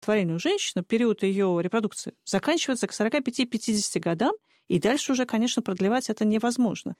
творению женщины, период ее репродукции заканчивается к 45-50 годам, и дальше уже, конечно, продлевать это невозможно.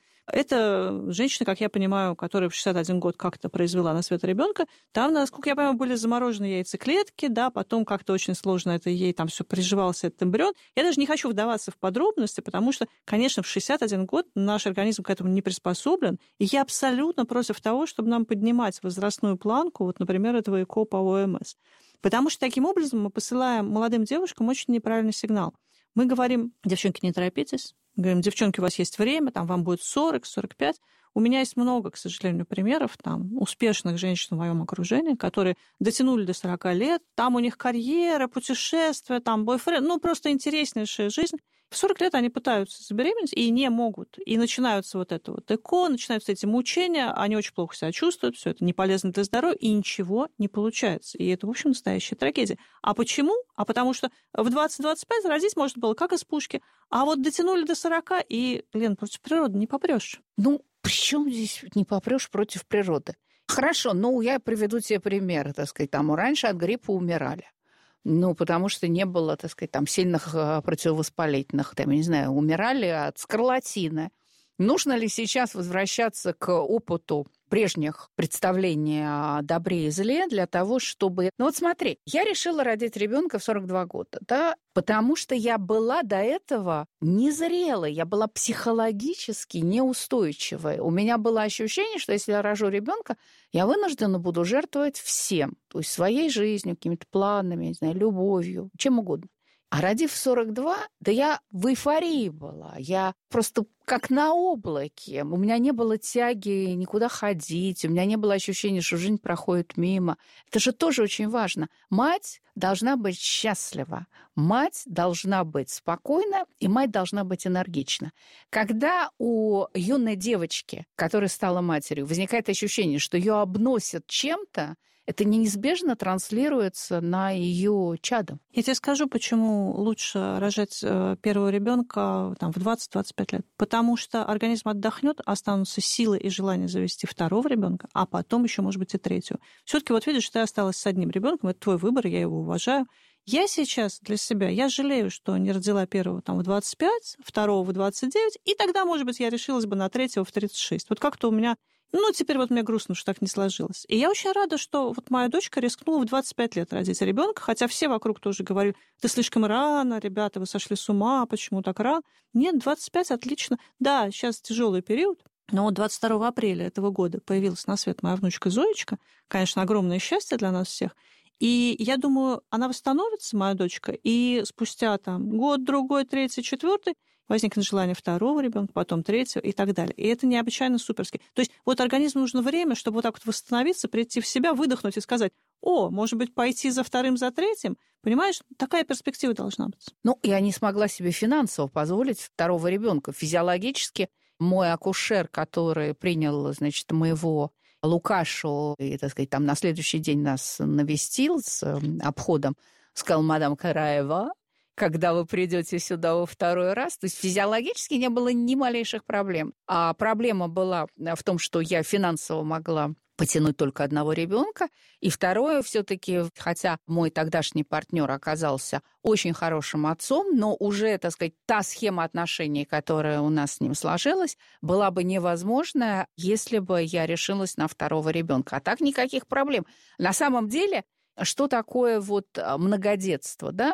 Это женщина, как я понимаю, которая в 61 год как-то произвела на свет ребенка, там, насколько я понимаю, были заморожены яйцеклетки, да, потом как-то очень сложно это ей там все приживался этот эмбрион. Я даже не хочу вдаваться в подробности, потому что, конечно, в 61 год наш организм к этому не приспособлен, и я абсолютно против того, чтобы нам поднимать возрастную планку, вот, например, этого ЭКО по ОМС. Потому что таким образом мы посылаем молодым девушкам очень неправильный сигнал. Мы говорим: девчонки, не торопитесь. Говорим: девчонки, у вас есть время, там вам будет 40-45. У меня есть много, к сожалению, примеров там успешных женщин в моем окружении, которые дотянули до 40 лет, там у них карьера, путешествия, там бойфренд, ну, просто интереснейшая жизнь. В 40 лет они пытаются забеременеть и не могут. И начинаются вот это вот ЭКО, начинаются эти мучения, они очень плохо себя чувствуют, все это не полезно для здоровья, и ничего не получается. И это, в общем, настоящая трагедия. А почему? А потому что в 20-25 родить можно было как из пушки, а вот дотянули до 40, и, Лен, против природы не попрёшь. Ну, при чем здесь не попрёшь против природы? Хорошо, ну, я приведу тебе пример, так сказать, там раньше от гриппа умирали. Ну, потому что не было, так сказать, там сильных противовоспалительных, там, я не знаю, умирали от скарлатины. Нужно ли сейчас возвращаться к опыту прежних представлений о добре и зле для того, чтобы... Ну вот смотри, я решила родить ребенка в 42 года, да, потому что я была до этого незрелой, я была психологически неустойчивой. У меня было ощущение, что если я рожу ребенка, я вынуждена буду жертвовать всем, то есть своей жизнью, какими-то планами, не знаю, любовью, чем угодно. А родив в 42, да я в эйфории была. Я просто как на облаке. У меня не было тяги никуда ходить, у меня не было ощущения, что жизнь проходит мимо. Это же тоже очень важно. Мать должна быть счастлива, мать должна быть спокойна, и мать должна быть энергична. Когда у юной девочки, которая стала матерью, возникает ощущение, что ее обносят чем-то, это неизбежно транслируется на ее чадо. Я тебе скажу, почему лучше рожать первого ребенка в 20-25 лет. Потому что организм отдохнет, останутся силы и желание завести второго ребенка, а потом еще, может быть, и третьего. Все-таки вот видишь, ты осталась с одним ребенком, это твой выбор, я его уважаю. Я сейчас для себя, я жалею, что не родила первого в 25, второго в 29, и тогда, может быть, я решилась бы на третьего в 36. Вот как-то у меня... теперь вот мне грустно, что так не сложилось. И я очень рада, что вот моя дочка рискнула в 25 лет родить ребенка, хотя все вокруг тоже говорили: ты слишком рано, ребята, вы сошли с ума, почему так рано? Нет, 25 отлично. Да, сейчас тяжелый период, но 22 апреля этого года появилась на свет моя внучка Зоечка. Конечно, огромное счастье для нас всех. И я думаю, она восстановится, моя дочка, и спустя год, другой, третий, четвертый возникнет желание второго ребенка, потом третьего и так далее. И это необычайно суперски. То есть вот организму нужно время, чтобы вот так вот восстановиться, прийти в себя, выдохнуть и сказать: о, может быть, пойти за вторым, за третьим? Понимаешь, такая перспектива должна быть. Ну, я не смогла себе финансово позволить второго ребенка. Физиологически мой акушер, который принял, значит, моего Лукашу, и, так сказать, на следующий день нас навестил с обходом, сказал: мадам Караева, когда вы придете сюда во второй раз. То есть физиологически не было ни малейших проблем. А проблема была в том, что я финансово могла потянуть только одного ребенка. И второе, все-таки, хотя мой тогдашний партнер оказался очень хорошим отцом, но уже, так сказать, та схема отношений, которая у нас с ним сложилась, была бы невозможна, если бы я решилась на второго ребенка. А так никаких проблем. На самом деле, что такое многодетство, да?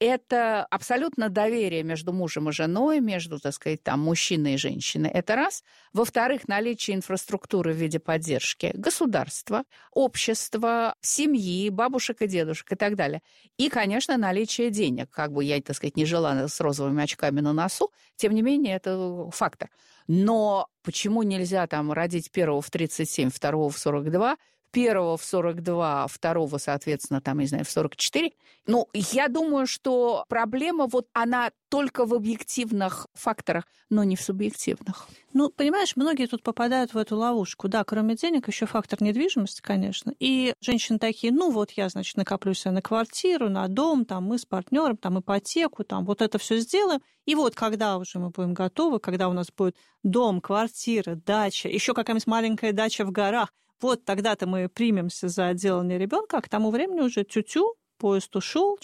Это абсолютно доверие между мужем и женой, между, так сказать, мужчиной и женщиной. Это раз. Во-вторых, наличие инфраструктуры в виде поддержки государства, общества, семьи, бабушек и дедушек и так далее. И, конечно, наличие денег. Как бы я, так сказать, не жила с розовыми очками на носу, тем не менее, это фактор. Но почему нельзя родить первого в 37, второго в 42, первого в 42, второго, соответственно, в 44. Я думаю, что проблема она только в объективных факторах, но не в субъективных. Понимаешь, многие тут попадают в эту ловушку. Да, кроме денег, еще фактор недвижимости, конечно. И женщины такие: я, значит, накоплю себе на квартиру, на дом, мы с партнером, ипотеку, вот это все сделаем. И когда уже мы будем готовы, когда у нас будет дом, квартира, дача, еще какая-нибудь маленькая дача в горах, тогда-то мы примемся за делание ребенка, а к тому времени уже тю-тю, поезд ушел,